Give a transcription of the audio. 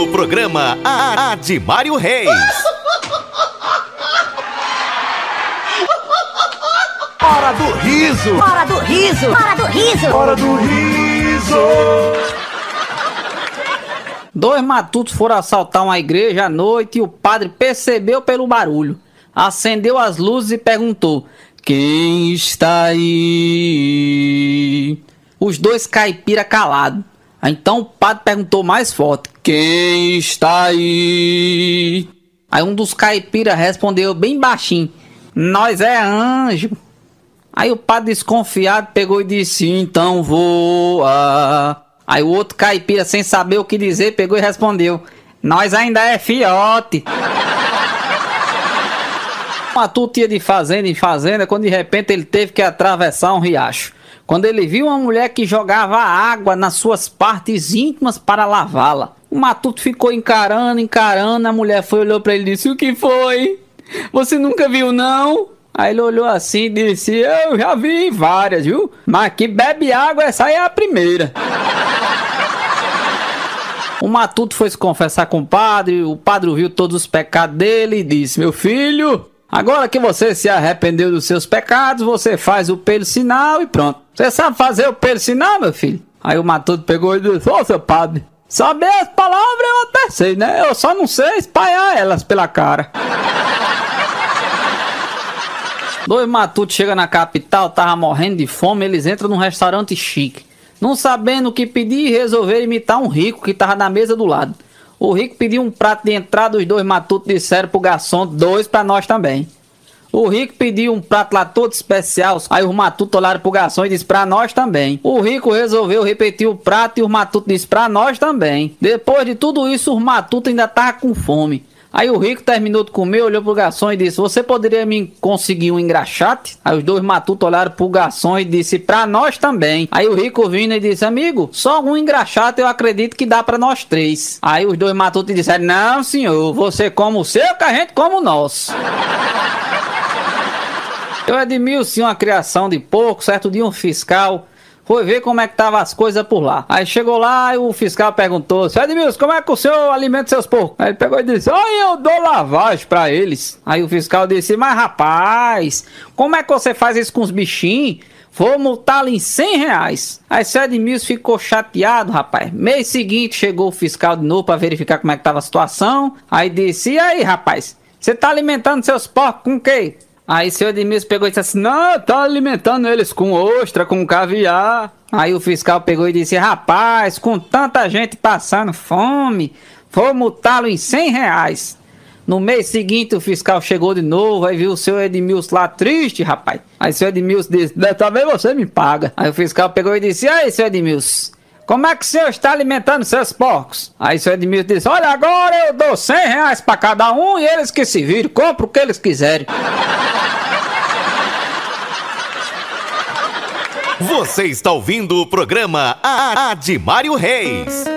O programa Admário Reis. Hora do riso! Hora do riso! Hora do riso! Hora do riso! Dois matutos foram assaltar uma igreja à noite e o padre percebeu pelo barulho. Acendeu as luzes e perguntou: "Quem está aí?" Os dois caipira calados. Então o padre perguntou mais forte: "Quem está aí?" Aí um dos caipiras respondeu bem baixinho: "Nós é anjo." Aí o padre desconfiado pegou e disse: "Então voa." Aí o outro caipira, sem saber o que dizer, pegou e respondeu: "Nós ainda é fiote." O matuto ia de fazenda em fazenda quando de repente ele teve que atravessar um riacho. Quando ele viu uma mulher que jogava água nas suas partes íntimas para lavá-la. O matuto ficou encarando, a mulher olhou para ele e disse: "O que foi? Você nunca viu não?" Aí ele olhou assim e disse: "Eu já vi várias, viu? Mas que bebe água, essa aí é a primeira." O matuto foi se confessar com o padre viu todos os pecados dele e disse: "Meu filho, agora que você se arrependeu dos seus pecados, você faz o pelo sinal e pronto. Você sabe fazer o pelo sinal, meu filho?" Aí o matuto pegou e disse: "Ô, seu padre, saber as palavras eu até sei, né? Eu só não sei espalhar elas pela cara." Dois matutos chegam na capital, tava morrendo de fome, eles entram num restaurante chique. Não sabendo o que pedir, resolveram imitar um rico que tava na mesa do lado. O rico pediu um prato de entrada, os dois matutos disseram pro garçom: "2 pra nós também." O rico pediu um prato lá todo especial, aí os matutos olharam pro garçom e disse: "Pra nós também." O rico resolveu repetir o prato e os matutos disse: "Pra nós também." Depois de tudo isso, os matutos ainda estavam com fome. Aí o rico terminou de comer, olhou pro garçom e disse: "Você poderia me conseguir um engraxate?" Aí os dois matutos olharam pro garçom e disse: "Pra nós também." Aí o rico vindo e disse: "Amigo, só um engraxate eu acredito que dá pra nós 3. Aí os dois matutos disseram: "Não, senhor, você come o seu que a gente come o nosso." Eu Edmilson, uma criação de porco, certo dia um fiscal foi ver como é que tava as coisas por lá. Aí chegou lá e o fiscal perguntou: "Seu Edmilson, como é que o senhor alimenta seus porcos?" Aí ele pegou e disse: "Eu dou lavagem pra eles." Aí o fiscal disse: "Mas rapaz, como é que você faz isso com os bichinhos? Vou multá-lo em R$100. Aí seu Edmilson ficou chateado, rapaz. Mês seguinte chegou o fiscal de novo pra verificar como é que tava a situação. Aí disse: "E aí, rapaz, você tá alimentando seus porcos com o quê?" Aí o senhor Edmilson pegou e disse assim: "Não, tá alimentando eles com ostra, com caviar." Aí o fiscal pegou e disse: "Rapaz, com tanta gente passando fome, vou multá-lo em R$100. No mês seguinte o fiscal chegou de novo, aí viu o senhor Edmilson lá triste, rapaz. Aí o senhor Edmilson disse: "Dessa vez você me paga." Aí o fiscal pegou e disse: "E aí, senhor Edmilson, como é que o senhor está alimentando seus porcos?" Aí o senhor Edmilson disse: "Olha, agora eu dou R$100 para cada um e eles que se viram, compram o que eles quiserem." Você está ouvindo o programa Admário Reis.